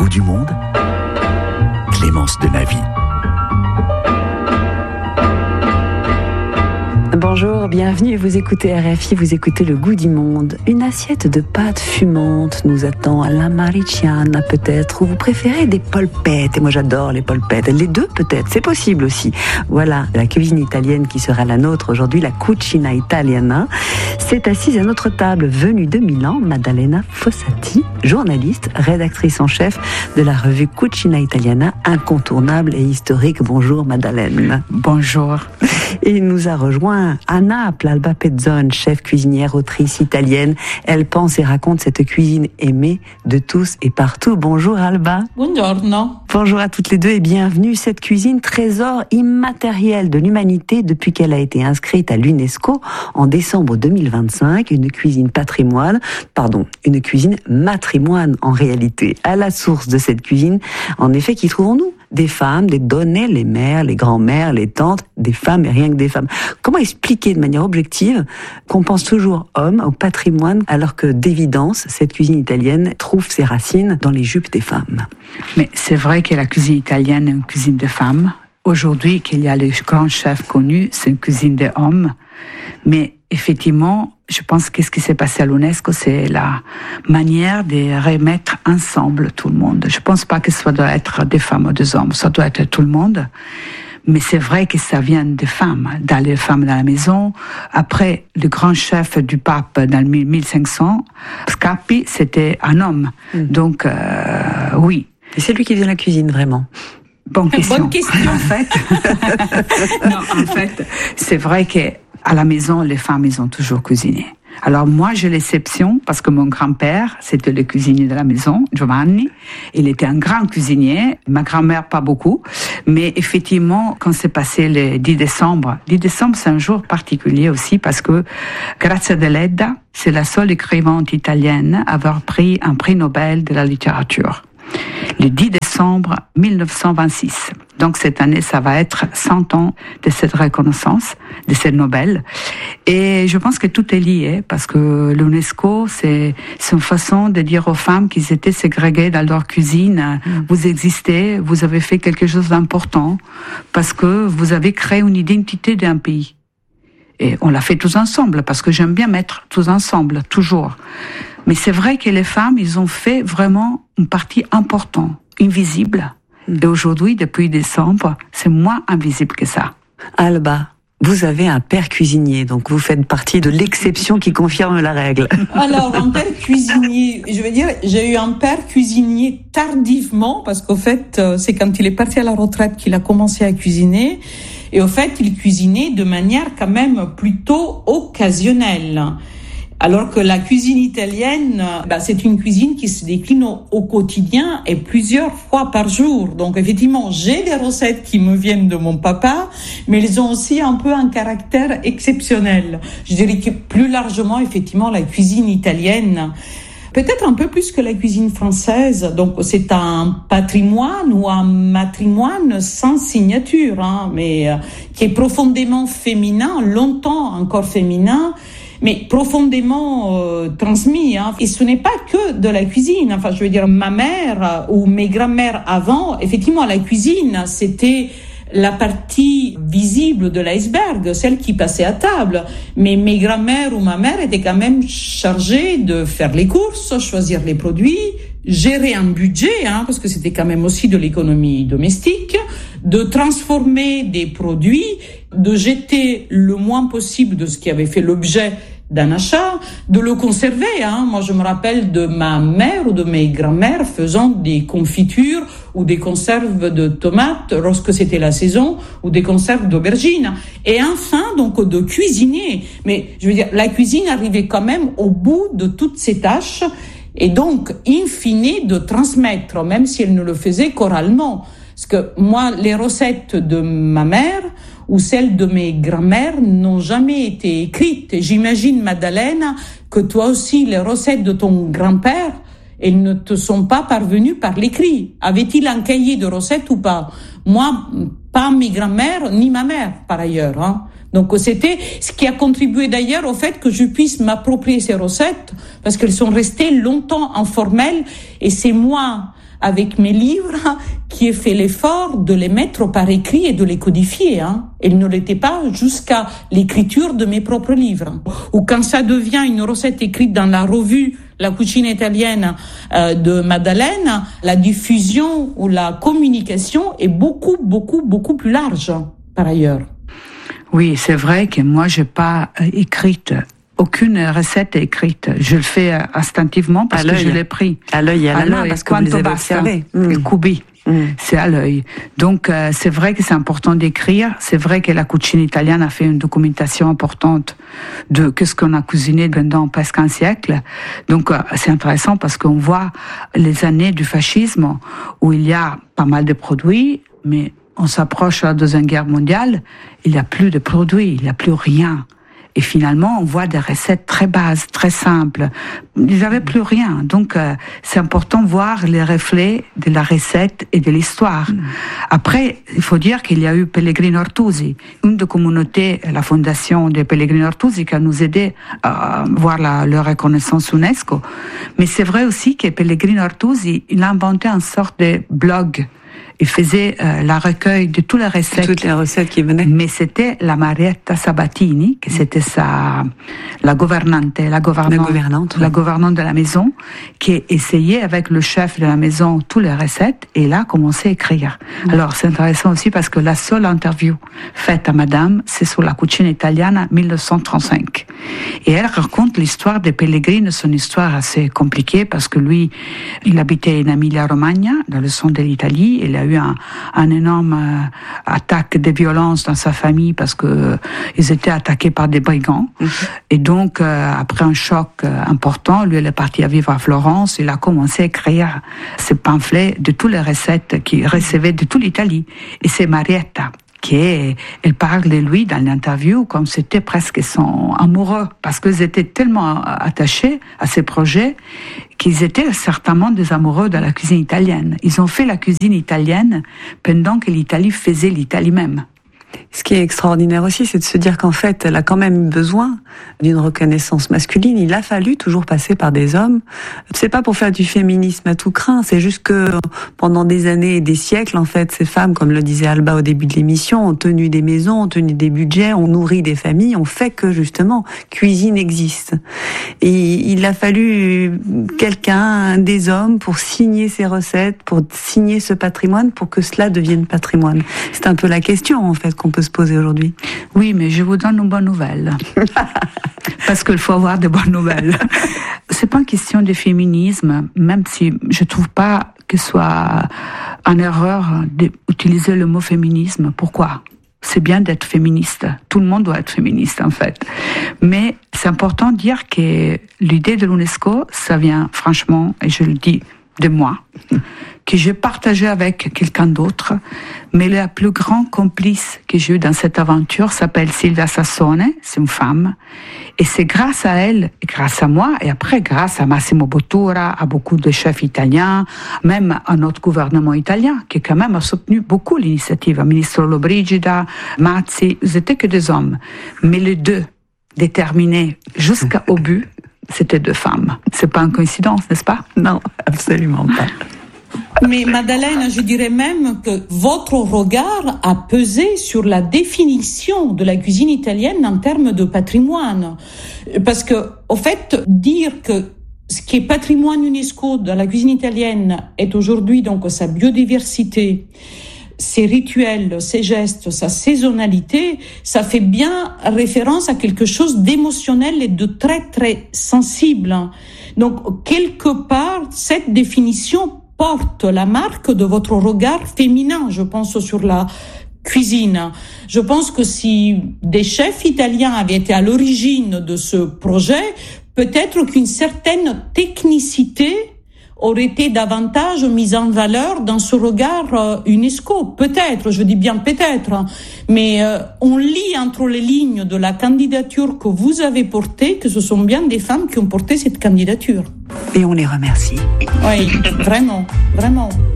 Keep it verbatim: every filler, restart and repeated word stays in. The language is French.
du monde, Clémence Denavy. Bonjour, bienvenue, vous écoutez R F I, vous écoutez Le Goût du Monde. Une assiette de pâtes fumantes nous attend, à la mariciana peut-être, ou vous préférez des polpettes, et moi j'adore les polpettes, les deux peut-être, c'est possible aussi. Voilà, la cuisine italienne qui sera la nôtre aujourd'hui, la Cucina Italiana. C'est assise à notre table, venue de Milan, Maddalena Fossati, journaliste, rédactrice en chef de la revue Cucina Italiana, incontournable et historique. Bonjour Maddalena. Bonjour. Et il nous a rejoint à Naples, Alba Pezzone, chef cuisinière, autrice italienne. Elle pense et raconte cette cuisine aimée de tous et partout. Bonjour Alba. Buongiorno. Bonjour à toutes les deux et bienvenue. Cette cuisine, trésor immatériel de l'humanité depuis qu'elle a été inscrite à l'UNESCO en décembre deux mille vingt-cinq. Une cuisine patrimoine, pardon, une cuisine matrimoine en réalité. À la source de cette cuisine, en effet, qui trouvons-nous ? Des femmes, des donnes, les mères, les grands-mères, les tantes, des femmes et rien que des femmes. Comment expliquer de manière objective qu'on pense toujours homme au patrimoine alors que d'évidence, cette cuisine italienne trouve ses racines dans les jupes des femmes? Mais c'est vrai que la cuisine italienne est une cuisine de femmes. Aujourd'hui, qu'il y a les grands chefs connus, c'est une cuisine d'hommes. Mais effectivement, je pense que ce qui s'est passé à l'UNESCO, c'est la manière de remettre ensemble tout le monde. Je pense pas que ça doit être des femmes ou des hommes, ça doit être tout le monde. Mais c'est vrai que ça vient des femmes, dans les femmes dans la maison. Après, le grand chef du pape dans le mille cinq cents, Scarpi, c'était un homme. Mmh. Donc, euh, oui. Et c'est lui qui faisait la cuisine, vraiment? Bonne question. Bonne question. En fait, non, en fait, c'est vrai que à la maison, les femmes, ils ont toujours cuisiné. Alors moi, j'ai l'exception parce que mon grand-père, c'était le cuisinier de la maison, Giovanni. Il était un grand cuisinier. Ma grand-mère, pas beaucoup. Mais effectivement, quand c'est passé le dix décembre, dix décembre, c'est un jour particulier aussi parce que Grazia Deledda, c'est la seule écrivaine italienne à avoir pris un prix Nobel de la littérature. Le dix décembre mille neuf cent vingt-six. Donc cette année, ça va être cent ans de cette reconnaissance, de cette Nobel. Et je pense que tout est lié, parce que l'UNESCO, c'est, c'est une façon de dire aux femmes qu'ils étaient ségrégées dans leur cuisine. Mmh. Vous existez, vous avez fait quelque chose d'important, parce que vous avez créé une identité d'un pays. Et on l'a fait tous ensemble, parce que j'aime bien mettre tous ensemble, toujours. Mais c'est vrai que les femmes, ils ont fait vraiment une partie importante, invisible. Et aujourd'hui, depuis décembre, c'est moins invisible que ça. Alba, vous avez un père cuisinier, donc vous faites partie de l'exception qui confirme la règle. Alors, un père cuisinier, je veux dire, j'ai eu un père cuisinier tardivement, parce qu'au fait, c'est quand il est parti à la retraite qu'il a commencé à cuisiner. Et au fait, il cuisinait de manière quand même plutôt occasionnelle. Alors que la cuisine italienne, bah, c'est une cuisine qui se décline au, au quotidien et plusieurs fois par jour. Donc effectivement, j'ai des recettes qui me viennent de mon papa, mais elles ont aussi un peu un caractère exceptionnel. Je dirais que plus largement, effectivement, la cuisine italienne, peut-être un peu plus que la cuisine française. Donc c'est un patrimoine ou un matrimoine sans signature, hein, mais euh, qui est profondément féminin, longtemps encore féminin, mais profondément euh, transmis. Hein. Et ce n'est pas que de la cuisine. Enfin, je veux dire, ma mère ou mes grand-mères avant, effectivement, la cuisine, c'était la partie visible de l'iceberg, celle qui passait à table. Mais mes grand-mères ou ma mère étaient quand même chargées de faire les courses, choisir les produits, gérer un budget, hein, parce que c'était quand même aussi de l'économie domestique, de transformer des produits, de jeter le moins possible de ce qui avait fait l'objet d'un achat, de le conserver. Hein. Moi, je me rappelle de ma mère ou de mes grand-mères faisant des confitures ou des conserves de tomates lorsque c'était la saison, ou des conserves d'aubergines. Et enfin, donc, de cuisiner. Mais, je veux dire, la cuisine arrivait quand même au bout de toutes ces tâches, et donc, in fine, de transmettre, même si elle ne le faisait qu'oralement. Parce que moi, les recettes de ma mère ou celles de mes grand-mères n'ont jamais été écrites. Et j'imagine, Maddalena, que toi aussi, les recettes de ton grand-père, elles ne te sont pas parvenues par l'écrit. Avait-il un cahier de recettes ou pas? Moi, pas mes grand-mères, ni ma mère, par ailleurs. Hein. Donc c'était ce qui a contribué d'ailleurs au fait que je puisse m'approprier ces recettes, parce qu'elles sont restées longtemps informelles, et c'est moi, avec mes livres qui ai fait l'effort de les mettre par écrit et de les codifier. Hein. Elle ne l'était pas jusqu'à l'écriture de mes propres livres. Ou quand ça devient une recette écrite dans la revue La cucina italienne euh, de Madeleine, la diffusion ou la communication est beaucoup, beaucoup, beaucoup plus large, par ailleurs. Oui, c'est vrai que moi, j'ai pas écrite aucune recette écrite. Je le fais instinctivement parce que je l'ai pris. À l'œil et à, à la main, parce que vous les avez observés. Le cubi. Mm. C'est à l'œil. Donc, euh, c'est vrai que c'est important d'écrire. C'est vrai que la cucina italienne a fait une documentation importante de qu'est-ce qu'on a cuisiné pendant presque un siècle. Donc, euh, c'est intéressant parce qu'on voit les années du fascisme où il y a pas mal de produits, mais on s'approche de la Deuxième Guerre mondiale, il n'y a plus de produits, il n'y a plus rien. Et finalement, on voit des recettes très bases, très simples. Il n'y avait plus rien. Donc, euh, c'est important de voir les reflets de la recette et de l'histoire. Mm. Après, il faut dire qu'il y a eu Pellegrino Ortusi, une des communautés, la fondation de Pellegrino Ortusi, qui a nous aidé à voir la, leur reconnaissance UNESCO. Mais c'est vrai aussi que Pellegrino Ortusi, il a inventé une sorte de blog. Il faisait euh, la recueil de toutes les recettes. Toutes les recettes qui venaient. Mais c'était la Marietta Sabatini, que c'était sa, la gouvernante, la gouvernante, la gouvernante, la gouvernante de la maison, qui essayait avec le chef de la maison toutes les recettes, et là, commençait à écrire. Mmh. Alors, c'est intéressant aussi parce que la seule interview faite à madame, c'est sur la cucina italiana mille neuf cent trente-cinq. Et elle raconte l'histoire de Pellegrino, son histoire assez compliquée parce que lui, il habitait en Emilia-Romagna, dans le centre de l'Italie. Il a eu un, un énorme euh, attaque de violence dans sa famille parce que euh, ils étaient attaqués par des brigands. Mmh. Et donc, euh, après un choc euh, important, lui, il est parti à vivre à Florence. Il a commencé à écrire ses pamphlets de toutes les recettes qu'il recevait de toute l'Italie. Et c'est Marietta qui est, elle parle de lui dans l'interview comme c'était presque son amoureux, parce qu'ils étaient tellement attachés à ces projets qu'ils étaient certainement des amoureux de la cuisine italienne. Ils ont fait la cuisine italienne pendant que l'Italie faisait l'Italie même. Ce qui est extraordinaire aussi, c'est de se dire qu'en fait, elle a quand même eu besoin d'une reconnaissance masculine. Il a fallu toujours passer par des hommes. C'est pas pour faire du féminisme à tout crin, c'est juste que pendant des années et des siècles, en fait, ces femmes, comme le disait Alba au début de l'émission, ont tenu des maisons, ont tenu des budgets, ont nourri des familles, ont fait que, justement, cuisine existe. Et il a fallu quelqu'un, des hommes, pour signer ces recettes, pour signer ce patrimoine, pour que cela devienne patrimoine. C'est un peu la question, en fait, qu'on peut se poser aujourd'hui. Oui, mais je vous donne une bonne nouvelle. Parce qu'il faut avoir de bonnes nouvelles. C'est pas une question de féminisme, même si je trouve pas que ce soit une erreur d'utiliser le mot féminisme. Pourquoi? C'est bien d'être féministe. Tout le monde doit être féministe, en fait. Mais c'est important de dire que l'idée de l'UNESCO, ça vient, franchement, et je le dis, de moi, que j'ai partagé avec quelqu'un d'autre, mais la plus grande complice que j'ai eue dans cette aventure s'appelle Silvia Sassone, c'est une femme, et c'est grâce à elle, et grâce à moi, et après grâce à Massimo Bottura, à beaucoup de chefs italiens, même à notre gouvernement italien, qui quand même a soutenu beaucoup l'initiative, le ministre Lollobrigida, Mazzi, ils étaient que des hommes, mais les deux, déterminés jusqu'au but, c'était deux femmes. C'est pas une coïncidence, n'est-ce pas? Non, absolument pas. Mais Madeleine, je dirais même que votre regard a pesé sur la définition de la cuisine italienne en termes de patrimoine. Parce que, au fait, dire que ce qui est patrimoine UNESCO de la cuisine italienne est aujourd'hui donc sa biodiversité, ses rituels, ses gestes, sa saisonnalité, ça fait bien référence à quelque chose d'émotionnel et de très très sensible. Donc, quelque part, cette définition porte la marque de votre regard féminin, je pense, sur la cuisine. Je pense que si des chefs italiens avaient été à l'origine de ce projet, peut-être qu'une certaine technicité aurait été davantage mise en valeur dans ce regard euh, UNESCO. Peut-être, je dis bien peut-être, mais euh, on lit entre les lignes de la candidature que vous avez portée que ce sont bien des femmes qui ont porté cette candidature. Et on les remercie. Oui, vraiment, vraiment.